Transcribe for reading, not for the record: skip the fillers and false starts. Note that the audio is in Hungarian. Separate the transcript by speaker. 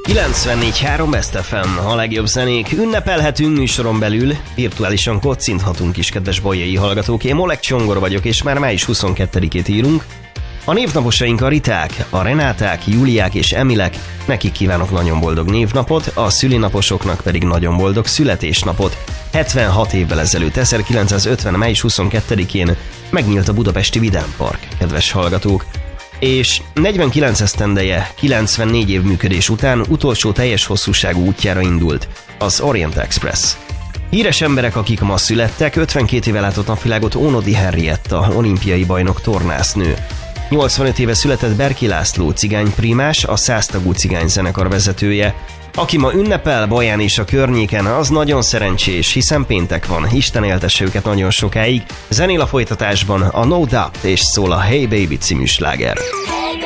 Speaker 1: 94.3 Best FM, a legjobb zenék. Ünnepelhetünk műsoron belül, virtuálisan kocinthatunk is, kedves bolyai hallgatók. Én Molek Csongor vagyok, és már május 22-ét írunk. A névnaposaink a Riták, a Renáták, Júliák és Emilek, nekik kívánok nagyon boldog névnapot, a szülinaposoknak pedig nagyon boldog születésnapot. 76 évvel ezelőtt, 1950. május 22-én megnyílt a budapesti Vidám Park, kedves hallgatók. És 49 esztendeje, 94 év működés után utolsó teljes hosszúságú útjára indult, az Orient Express. Híres emberek, akik ma születtek, 52 éve látott napvilágot Ónodi Henrietta, olimpiai bajnok tornásznő. 85 éve született Berki László, cigányprímás, a 100 tagú cigányzenekar vezetője. Aki ma ünnepel Baján és a környéken, az nagyon szerencsés, hiszen péntek van, Isten éltesse őket nagyon sokáig. Zenél a folytatásban a No Doubt és szól a Hey Baby című sláger.